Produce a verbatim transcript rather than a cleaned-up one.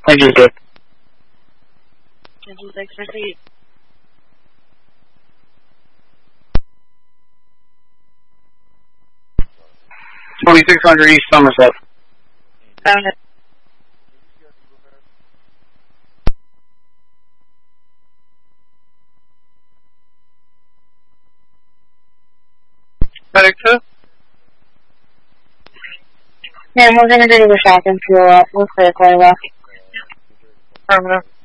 Engine six. Engine six, proceed. twenty-six hundred East Somerset. Found it. Medic two? Yeah, we're gonna do the shotgun fuel up. We're clear, clear left. Affirmative.